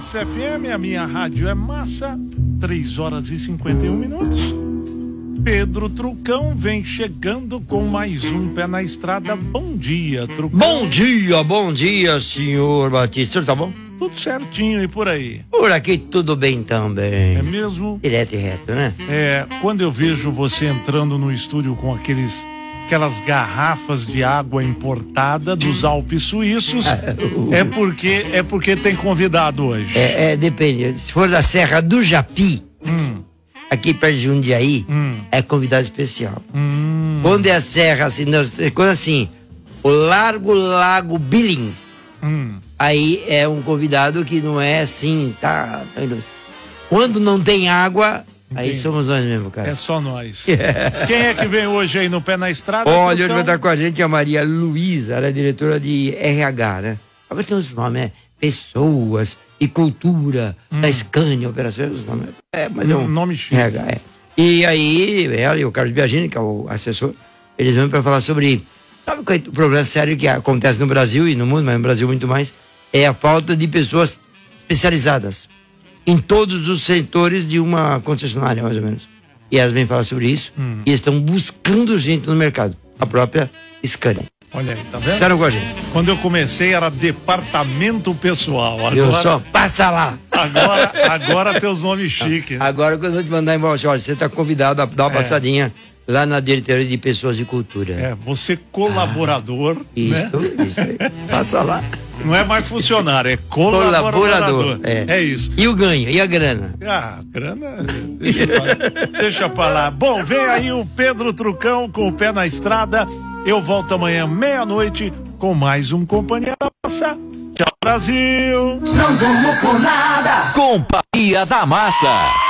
Massa FM, a minha rádio é Massa, 3h51. Pedro Trucão vem chegando com mais um Pé na Estrada. Bom dia, Trucão. Bom dia, senhor Batista. O senhor tá bom? Tudo certinho e por aí? Por aqui tudo bem também. É mesmo? Direto e reto, né? Quando eu vejo você entrando no estúdio com aquelas garrafas de água importada dos Alpes suíços, é porque tem convidado hoje. Depende. Se for da Serra do Japi, aqui perto de Jundiaí, é convidado especial. Quando é a serra, assim, quando assim, o Lago Billings, aí é um convidado que não é assim, tá quando não tem água, aí somos nós mesmo, cara. É só nós. Quem é que vem hoje aí no Pé na Estrada? Olha, hoje vai estar com a gente a Maria Luísa, ela é diretora de RH, né? Agora tem os nomes, Pessoas e Cultura, da Scania, Operações, os nomes. Mas é um nome chique. RH, E aí, ela e o Carlos Biagini, que é o assessor, eles vão para falar sobre, sabe qual é o problema sério que acontece no Brasil e no mundo, mas no Brasil muito mais, é a falta de pessoas especializadas em todos os setores de uma concessionária, mais ou menos. E elas vêm falar sobre isso e estão buscando gente no mercado. A própria Scania. Olha aí, tá vendo? Estaram com a gente. Quando eu comecei era departamento pessoal. Agora, eu só passa lá. Agora tem os nomes chiques. Agora quando eu vou te mandar embora, olha, você está convidado a dar uma passadinha lá na diretoria de Pessoas de Cultura. Você colaborador. Isso aí. Passa lá. Não é mais funcionário, é colaborador. É isso. E o ganho? E a grana? Grana, deixa pra lá. Bom, vem aí o Pedro Trucão com o Pé na Estrada. Eu volto amanhã, meia-noite, com mais um Companhia da Massa. Tchau, Brasil! Não durmo por nada. Companhia da Massa.